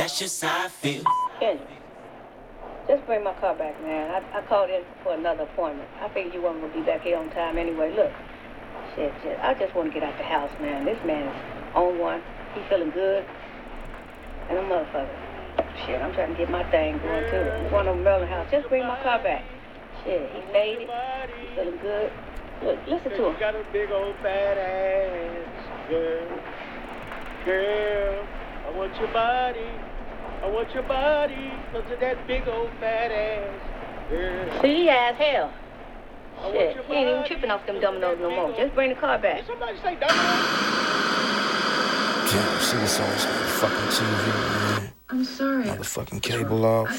That's just how I feel. Kendra, just bring my car back, man. I called in for another appointment. I figured you weren't going to be back here on time anyway. Look, shit. I just want to get out the house, man. This man is on one. He feeling good. And a motherfucker. Shit, I'm trying to get my thing going, too. I'm going to Merlin House. Just bring my car back. Shit, he faded. He feeling good. Look, listen to him. You got a big old fat ass, girl. Girl, I want your body. I want your body because of that big old fat ass, girl. See, as hell. Shit, he ain't even tripping off them dominoes no more. Just bring the car back. Did somebody say dominoes? Damn, see this on fucking TV, man. I'm sorry. Motherfucking cable off.